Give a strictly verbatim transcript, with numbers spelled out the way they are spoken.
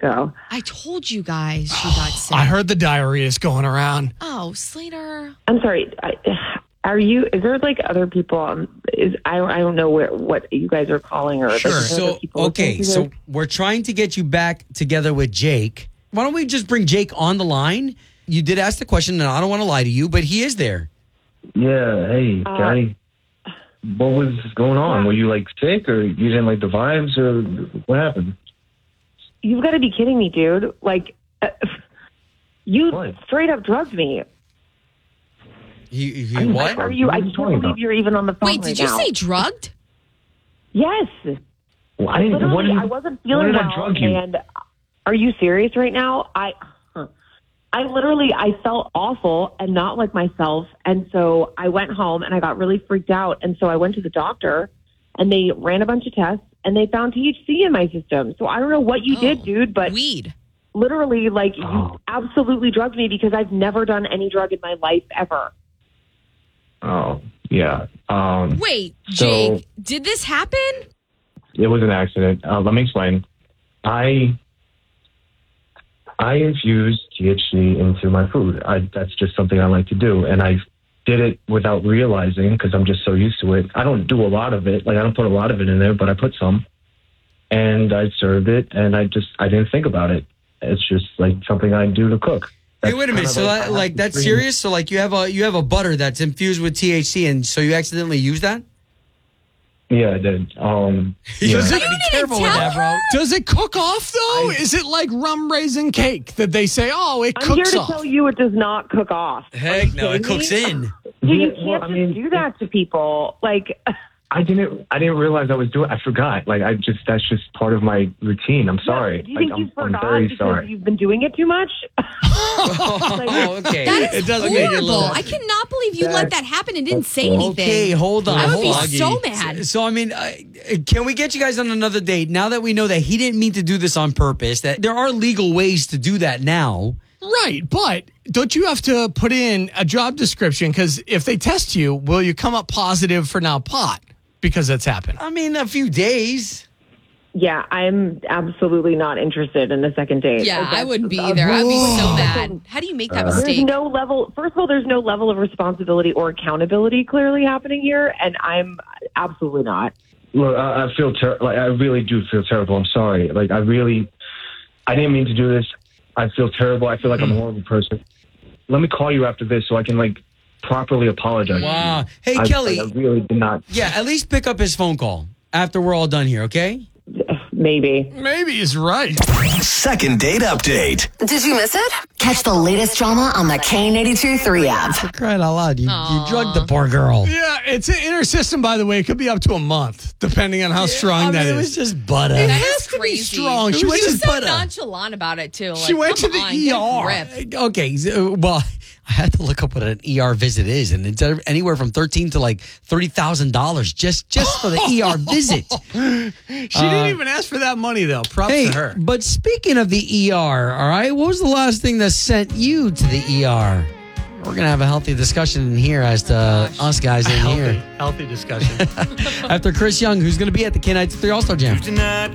ago. I told you guys she got sick. I heard the diarrhea is going around. Oh, Slater. I'm sorry. I, are you? Is there like other people? Um, is I I don't know where what you guys are calling or. Sure. Like, So, okay. So we're trying to get you back together with Jake. Why don't we just bring Jake on the line? You did ask the question, and I don't want to lie to you, but he is there. Yeah, hey, Uh, guy. What was going on? Were you like sick or you didn't like the vibes or what happened? You've got to be kidding me, dude. Like, uh, you What? straight up drugged me. He, he I- what? Are you? What I are you can't talking believe about? you're even on the phone Wait, right did you now. say drugged? Yes. Well, I didn't. What Literally, did, I wasn't what feeling did well. I drug you? And are you serious right now? I, huh. I literally, I felt awful and not like myself. And so I went home and I got really freaked out. And so I went to the doctor and they ran a bunch of tests and they found T H C in my system. So I don't know what you Oh, did, dude, but weed. literally, like, Oh. you absolutely drugged me because I've never done any drug in my life ever. Oh, yeah. Um, Wait, So- Jake, did this happen? it was an accident. Uh, let me explain. I I infused T H C into my food. I, that's just something I like to do, and I did it without realizing because I'm just so used to it. I don't do a lot of it. Like I don't put a lot of it in there, but I put some, and I served it, and I just I didn't think about it. It's just like something I do to cook. Hey, That's wait a minute. kinda So, like- that, like, that's serious? So, like, you have a you have a butter that's infused with T H C, and so you accidentally use that? Yeah, I did. Um, yeah. Does it, You didn't tell her? does it cook off, though? I- Is it like rum raisin cake that they say, oh, it I'm here cooks to off? tell you it does not cook off. Are Heck you no, it kidding cooks me? in. Dude, you Yeah, can't well, I just mean, do that to people. Like, I didn't. I didn't realize I was doing. I forgot. Like I just. That's just part of my routine. I'm sorry. do you like think you I'm, I'm forgot very because sorry. you've been doing it too much? Oh, okay. That is it doesn't make it horrible. look. I cannot believe you let that happen and didn't say anything. Okay, hold on. I would hold be on. so mad. So, I mean, uh, can we get you guys on another date now that we know that he didn't mean to do this on purpose? That there are legal ways to do that now. Right, but don't you have to put in a job description? Because if they test you, will you come up positive for now pot? Because that's happened. I mean, a few days. Yeah, I'm absolutely not interested in a second date. Yeah, Like, I that's- wouldn't be either. I'd be so mad. How do you make that There's mistake? no level. First of all, there's no level of responsibility or accountability clearly happening here, and I'm absolutely not. Look, I, I feel ter- like I really do feel terrible. I'm sorry. Like I really, I didn't mean to do this. I feel terrible. I feel like I'm a horrible person. Let me call you after this so I can like properly apologize. Wow. Hey, I, Kelly. I really did not. Yeah, at least pick up his phone call after we're all done here, okay? Maybe. Maybe he's right. Second date update. Did you miss it? Catch the latest drama on the K eighty-two three app. For crying out loud, you, you drugged the poor girl. Yeah, it's an inner system, by the way. It could be up to a month, depending on how strong I that mean, it is. was just butter. It That has is to be crazy. strong. She She went was to so butter. nonchalant about it too. Like, She went come to the on, E get a R. grip. Okay, so, well, I had to look up what an E R visit is, and it's anywhere from thirteen to like thirty thousand dollars just just for the E R visit. She didn't even ask for that money, though. Props Hey, to her. but speaking of the E R, all right, what was the last thing that sent you to the E R? We're gonna have a healthy discussion in here as to us guys in Healthy, here healthy discussion. after Chris Young, who's gonna be at the K ninety-three All Star Jam. Tonight